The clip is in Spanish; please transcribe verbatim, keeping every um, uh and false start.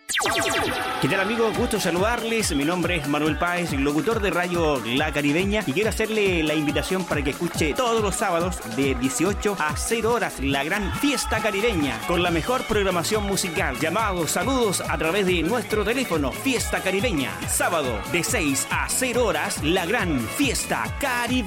¿Qué tal, amigos? Gusto saludarles. Mi nombre es Manuel Páez, locutor de Radio La Caribeña, y quiero hacerle la invitación para que escuche todos los sábados de dieciocho a cero horas la gran fiesta caribeña con la mejor programación musical. Llamados, saludos a través de nuestro teléfono. Fiesta Caribeña, sábado de seis a cero horas la gran fiesta caribeña.